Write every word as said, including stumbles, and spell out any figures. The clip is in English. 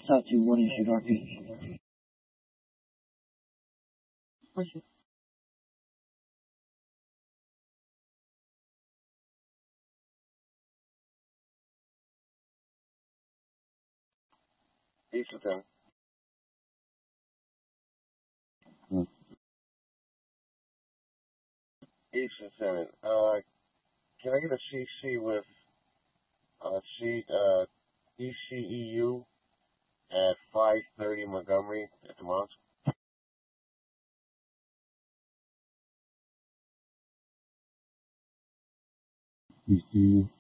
talk to one issue R P. Eastern. Hmm. Eastern Senate. Uh, can I get a C C with uh, C, uh, E C E U at five thirty Montgomery at the mosque? E C U.